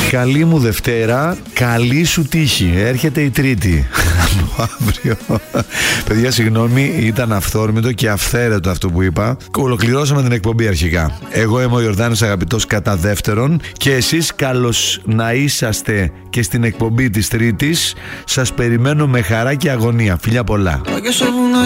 Καλή μου Δευτέρα, καλή σου τύχη. Έρχεται η Τρίτη. Αύριο. Παιδιά, συγγνώμη, ήταν αυθόρμητο και αυθαίρετο αυτό που είπα. Ολοκληρώσαμε την εκπομπή αρχικά. Εγώ είμαι ο Ιορδάνης Αγαπητός κατά δεύτερον και εσείς καλώς να είσαστε και στην εκπομπή της Τρίτης. Σας περιμένω με χαρά και αγωνία. Φιλιά πολλά.